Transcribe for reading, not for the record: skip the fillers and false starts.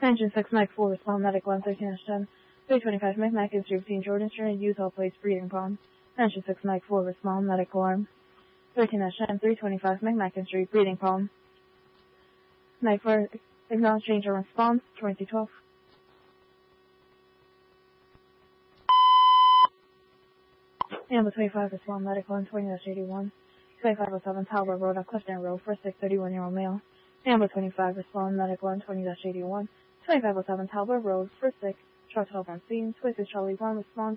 Engine 6 Mike 4 respond medical on 13-10. 325 Micmac is St. Jordan Street, Utah Place breeding pond. Engine 6 Mike 4 respond medical arm. 13-10 325 Micmac Street breeding pond. Mike 4 acknowledge change in response 2012. Amber 25 respond medical on 20-81. 2507 Talbot Road on Clifton Road for a sick 31-year-old male. Amber 25 respond medical on 20-81. 2507 Talbot Road for sick truck help on scene. Twisted Charlie 1 respond